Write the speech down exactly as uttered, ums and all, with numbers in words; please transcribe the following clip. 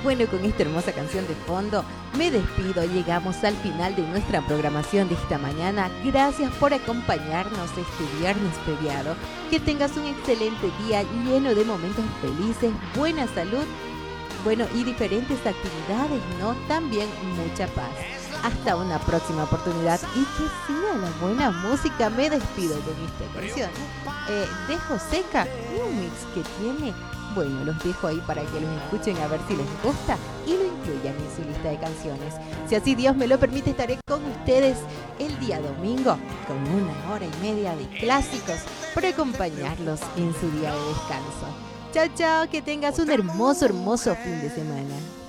Bueno, con esta hermosa canción de fondo me despido. Llegamos al final de nuestra programación de esta mañana. Gracias por acompañarnos este viernes feriado. Que tengas un excelente día lleno de momentos felices, buena salud, bueno, y diferentes actividades, ¿no? También mucha paz. Hasta una próxima oportunidad y que siga la buena música. Me despido con esta canción eh, de Joseca, un mix que tiene. Bueno, los dejo ahí para que los escuchen a ver si les gusta y lo incluyan en su lista de canciones. Si así Dios me lo permite, estaré con ustedes el día domingo con una hora y media de clásicos para acompañarlos en su día de descanso. Chao, chao, que tengas un hermoso, hermoso fin de semana.